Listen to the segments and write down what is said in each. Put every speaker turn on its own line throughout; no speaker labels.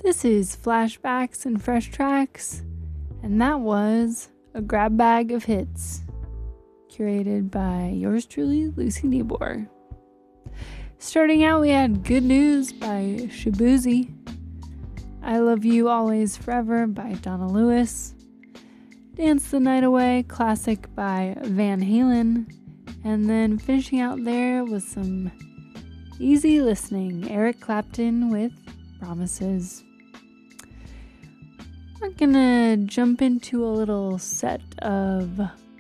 This is Flashbacks and Fresh Tracks, and that was a grab bag of hits, curated by yours truly, Lucy Niebuhr. Starting out, we had Good News by Shaboozey, I Love You Always Forever by Donna Lewis, Dance the Night Away, classic by Van Halen, and then finishing out there with some easy listening, Eric Clapton with Promises. We're gonna jump into a little set of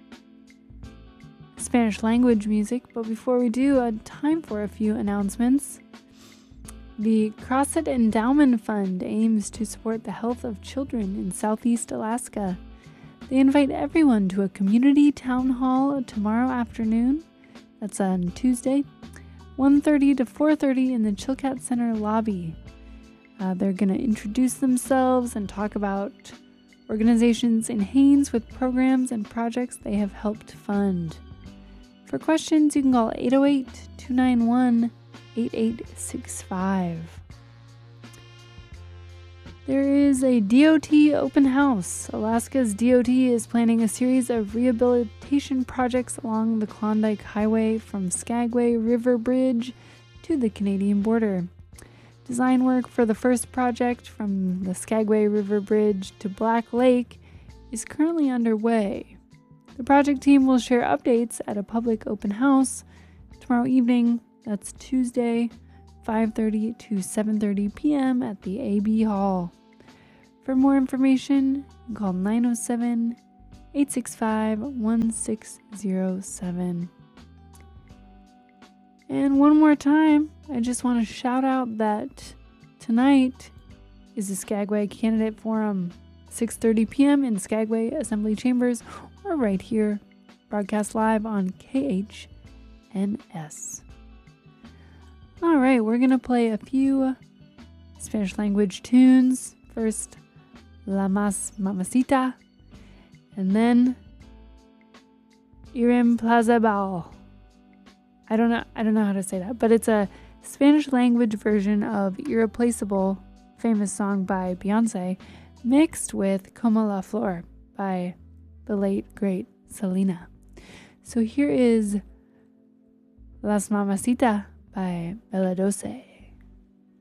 Spanish language music, but before we do, time for a few announcements. The CrossFit Endowment Fund aims to support the health of children in Southeast Alaska. They invite everyone to a community town hall tomorrow afternoon. That's on Tuesday, 1:30 to 4:30 in the Chilkat Center lobby. They're going to introduce themselves and talk about organizations in Haines with programs and projects they have helped fund. For questions, you can call 808-291-8865. There is a DOT open house. Alaska's DOT is planning a series of rehabilitation projects along the Klondike Highway from Skagway River Bridge to the Canadian border. Design work for the first project from the Skagway River Bridge to Black Lake is currently underway. The project team will share updates at a public open house tomorrow evening. That's Tuesday, 5:30 to 7:30 p.m. at the AB Hall. For more information, you can call 907-865-1607. And one more time, I just want to shout out that tonight is the Skagway Candidate Forum, 6:30 p.m. in Skagway Assembly Chambers, or right here, broadcast live on KHNS. All right, we're going to play a few Spanish language tunes. First, La Mas Mamacita, and then Irreemplazable. I don't know how to say that, but it's a Spanish language version of Irreplaceable, famous song by Beyonce, mixed with Como la Flor by the late, great Selena. So here is Las Mamacita by Bella Doce.